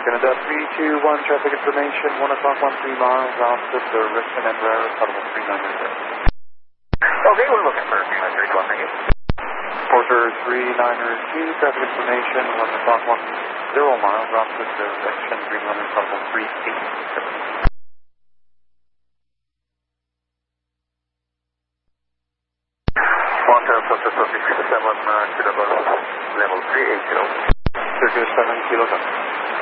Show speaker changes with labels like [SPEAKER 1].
[SPEAKER 1] Canada 321, traffic information, 1 o'clock, 13 miles, opposite the Richmond and Rare, Audible 390.
[SPEAKER 2] Okay, we're looking for 391, thank you.
[SPEAKER 1] Porter 392, traffic information, 1 o'clock, 10 miles, opposite the Richmond, 300, Audible 387.
[SPEAKER 2] Porter 47, level 380.
[SPEAKER 1] Circuit 7 Kilo.